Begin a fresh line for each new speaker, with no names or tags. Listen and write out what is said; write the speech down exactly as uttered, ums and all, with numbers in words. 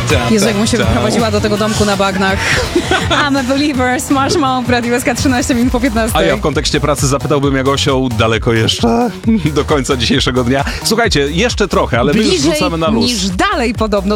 Jezu, jak mu się wyprowadziła do tego domku na bagnach. I'm a believer, Smash Mouth, Radio S K trzynaście minut po piętnastej.
A ja w kontekście pracy zapytałbym, jak osioł, daleko jeszcze do końca dzisiejszego dnia. Słuchajcie, jeszcze trochę, ale my już
Bliżej
rzucamy na luz.
niż dalej podobno.